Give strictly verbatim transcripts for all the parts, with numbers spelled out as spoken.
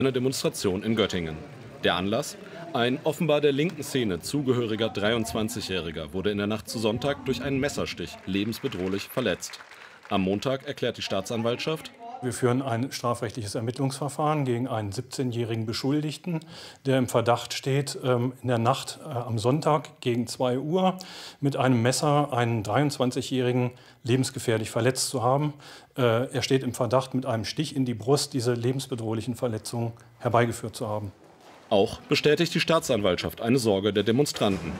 Eine Demonstration in Göttingen. Der Anlass? Ein offenbar der linken Szene zugehöriger dreiundzwanzigjähriger wurde in der Nacht zu Sonntag durch einen Messerstich lebensbedrohlich verletzt. Am Montag erklärt die Staatsanwaltschaft: Wir führen ein strafrechtliches Ermittlungsverfahren gegen einen siebzehnjährigen Beschuldigten, der im Verdacht steht, in der Nacht am Sonntag gegen zwei Uhr mit einem Messer einen dreiundzwanzigjährigen lebensgefährlich verletzt zu haben. Er steht im Verdacht, mit einem Stich in die Brust diese lebensbedrohlichen Verletzungen herbeigeführt zu haben. Auch bestätigt die Staatsanwaltschaft eine Sorge der Demonstranten.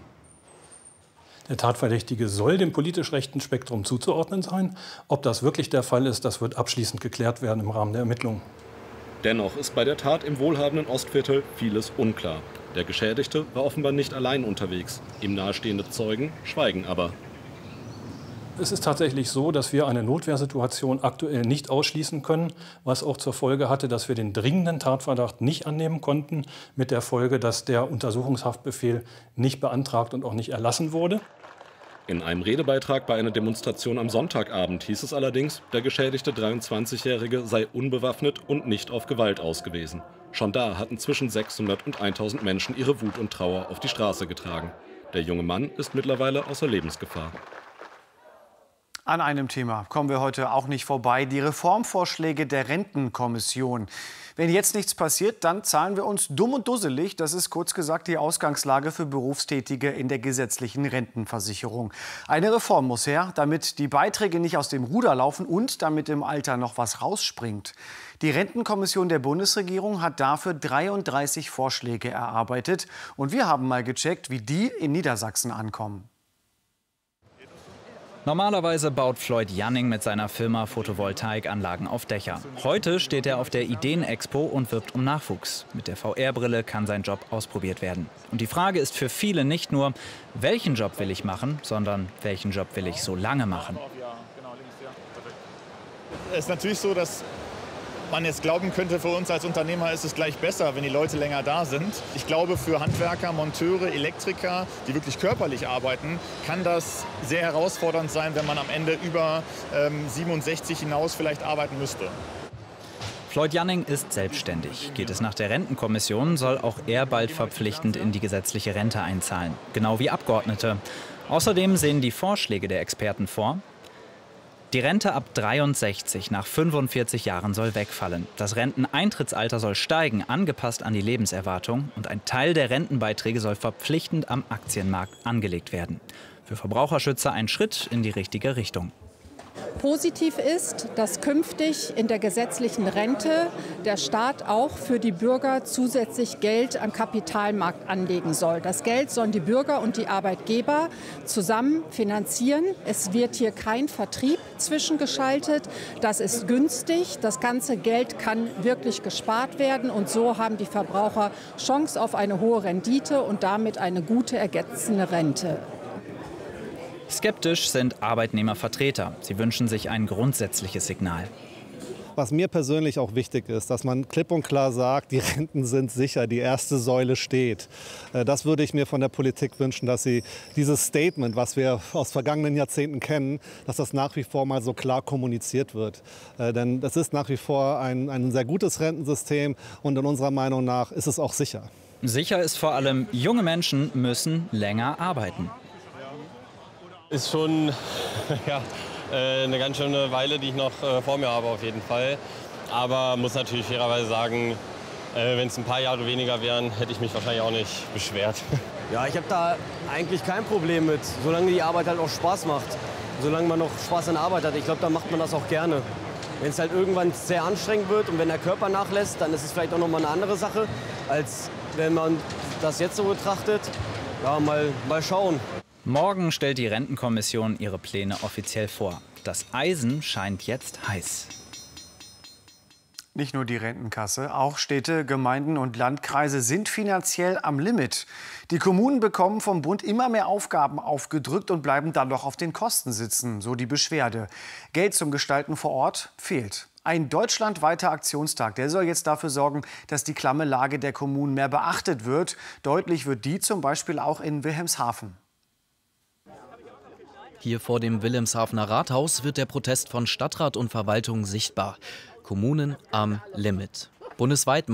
Der Tatverdächtige soll dem politisch rechten Spektrum zuzuordnen sein. Ob das wirklich der Fall ist, das wird abschließend geklärt werden im Rahmen der Ermittlungen. Dennoch ist bei der Tat im wohlhabenden Ostviertel vieles unklar. Der Geschädigte war offenbar nicht allein unterwegs. Ihm nahestehende Zeugen schweigen aber. Es ist tatsächlich so, dass wir eine Notwehrsituation aktuell nicht ausschließen können, was auch zur Folge hatte, dass wir den dringenden Tatverdacht nicht annehmen konnten, mit der Folge, dass der Untersuchungshaftbefehl nicht beantragt und auch nicht erlassen wurde. In einem Redebeitrag bei einer Demonstration am Sonntagabend hieß es allerdings, der geschädigte dreiundzwanzigjährige sei unbewaffnet und nicht auf Gewalt ausgewiesen. Schon da hatten zwischen sechshundert und tausend Menschen ihre Wut und Trauer auf die Straße getragen. Der junge Mann ist mittlerweile außer Lebensgefahr. An einem Thema kommen wir heute auch nicht vorbei: die Reformvorschläge der Rentenkommission. Wenn jetzt nichts passiert, dann zahlen wir uns dumm und dusselig. Das ist kurz gesagt die Ausgangslage für Berufstätige in der gesetzlichen Rentenversicherung. Eine Reform muss her, damit die Beiträge nicht aus dem Ruder laufen und damit im Alter noch was rausspringt. Die Rentenkommission der Bundesregierung hat dafür dreiunddreißig Vorschläge erarbeitet. Und wir haben mal gecheckt, wie die in Niedersachsen ankommen. Normalerweise baut Floyd Janning mit seiner Firma Photovoltaikanlagen auf Dächer. Heute steht er auf der Ideen-Expo und wirbt um Nachwuchs. Mit der V R-Brille kann sein Job ausprobiert werden. Und die Frage ist für viele nicht nur, welchen Job will ich machen, sondern welchen Job will ich so lange machen. Es ist natürlich so, dass man jetzt glauben könnte, für uns als Unternehmer ist es gleich besser, wenn die Leute länger da sind. Ich glaube, für Handwerker, Monteure, Elektriker, die wirklich körperlich arbeiten, kann das sehr herausfordernd sein, wenn man am Ende über ähm, siebenundsechzig hinaus vielleicht arbeiten müsste. Floyd Janning ist selbstständig. Geht es nach der Rentenkommission, soll auch er bald verpflichtend in die gesetzliche Rente einzahlen. Genau wie Abgeordnete. Außerdem sehen die Vorschläge der Experten vor: Die Rente ab dreiundsechzig nach fünfundvierzig Jahren soll wegfallen. Das Renteneintrittsalter soll steigen, angepasst an die Lebenserwartung. Und ein Teil der Rentenbeiträge soll verpflichtend am Aktienmarkt angelegt werden. Für Verbraucherschützer ein Schritt in die richtige Richtung. Positiv ist, dass künftig in der gesetzlichen Rente der Staat auch für die Bürger zusätzlich Geld am Kapitalmarkt anlegen soll. Das Geld sollen die Bürger und die Arbeitgeber zusammen finanzieren. Es wird hier kein Vertrieb zwischengeschaltet. Das ist günstig. Das ganze Geld kann wirklich gespart werden. Und so haben die Verbraucher Chance auf eine hohe Rendite und damit eine gute ergänzende Rente. Skeptisch sind Arbeitnehmervertreter. Sie wünschen sich ein grundsätzliches Signal. Was mir persönlich auch wichtig ist, dass man klipp und klar sagt, die Renten sind sicher, die erste Säule steht. Das würde ich mir von der Politik wünschen, dass sie dieses Statement, was wir aus vergangenen Jahrzehnten kennen, dass das nach wie vor mal so klar kommuniziert wird. Denn das ist nach wie vor ein, ein sehr gutes Rentensystem und in unserer Meinung nach ist es auch sicher. Sicher ist vor allem, junge Menschen müssen länger arbeiten. Ist schon ja, eine ganz schöne Weile, die ich noch vor mir habe auf jeden Fall. Aber muss natürlich fairerweise sagen, wenn es ein paar Jahre weniger wären, hätte ich mich wahrscheinlich auch nicht beschwert. Ja, ich habe da eigentlich kein Problem mit, solange die Arbeit halt auch Spaß macht. Solange man noch Spaß an der Arbeit hat. Ich glaube, dann macht man das auch gerne. Wenn es halt irgendwann sehr anstrengend wird und wenn der Körper nachlässt, dann ist es vielleicht auch noch mal eine andere Sache, als wenn man das jetzt so betrachtet. Ja, mal, mal schauen. Morgen stellt die Rentenkommission ihre Pläne offiziell vor. Das Eisen scheint jetzt heiß. Nicht nur die Rentenkasse, auch Städte, Gemeinden und Landkreise sind finanziell am Limit. Die Kommunen bekommen vom Bund immer mehr Aufgaben aufgedrückt und bleiben dann noch auf den Kosten sitzen, so die Beschwerde. Geld zum Gestalten vor Ort fehlt. Ein deutschlandweiter Aktionstag, der soll jetzt dafür sorgen, dass die klamme Lage der Kommunen mehr beachtet wird. Deutlich wird die zum Beispiel auch in Wilhelmshaven. Hier vor dem Wilhelmshavener Rathaus wird der Protest von Stadtrat und Verwaltung sichtbar. Kommunen am Limit. Bundesweit